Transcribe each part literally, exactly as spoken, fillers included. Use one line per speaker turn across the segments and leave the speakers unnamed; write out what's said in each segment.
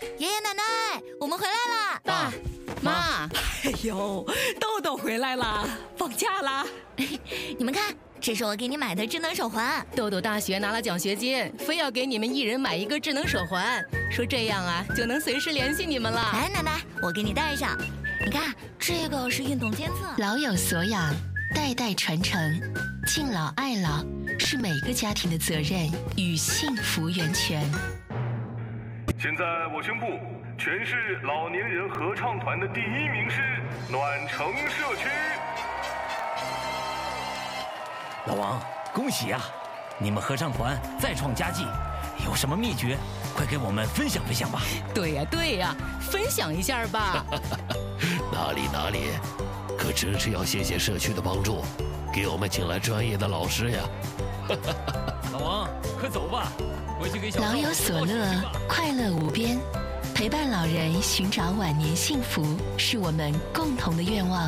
爷爷奶奶，我们回来啦！
爸妈，
哎呦，豆豆回来啦，放假啦！
你们看，这是我给你买的智能手环。
豆豆大学拿了奖学金，非要给你们一人买一个智能手环，说这样啊就能随时联系你们了。
来，奶奶，我给你戴上。你看，这个是运动监测。
老有所养，代代传承，敬老爱老是每个家庭的责任与幸福源泉。
现在我宣布，全市老年人合唱团的第一名是暖城社区。
老王，恭喜啊！你们合唱团再创佳绩，有什么秘诀？快给我们分享分享吧。
对呀对呀，分享一下吧。
哪里哪里，可真是要谢谢社区的帮助，给我们请来专业的老师呀。
老王，快走吧，回去给小
老有所乐，快乐无边，陪伴老人寻找晚年幸福，是我们共同的愿望。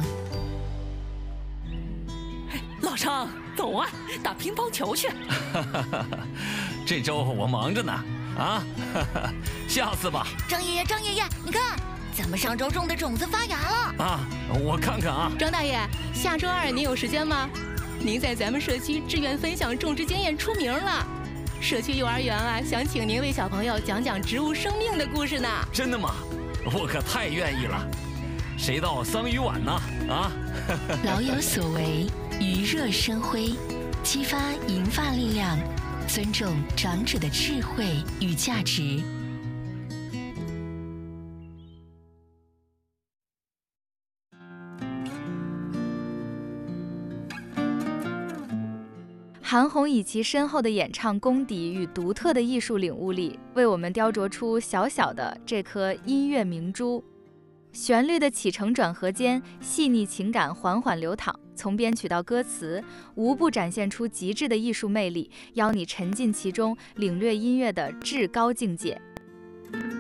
老张，走啊，打乒乓球去。
这周我忙着呢，啊，下次吧。
张爷爷，张爷爷，你看，咱们上周种的种子发芽了。
啊，我看看啊。
张大爷，下周二您有时间吗？您在咱们社区志愿分享种植经验出名了，社区幼儿园啊，想请您为小朋友讲讲植物生命的故事呢。
真的吗？我可太愿意了。谁到桑榆晚呢？啊！
老有所为，余热生辉，激发银发力量，尊重长者的智慧与价值。
韩红以其深厚的演唱功底与独特的艺术领悟力，为我们雕琢出小小的这颗音乐明珠。旋律的起承转合间，细腻情感缓缓流淌，从编曲到歌词，无不展现出极致的艺术魅力，邀你沉浸其中，领略音乐的至高境界。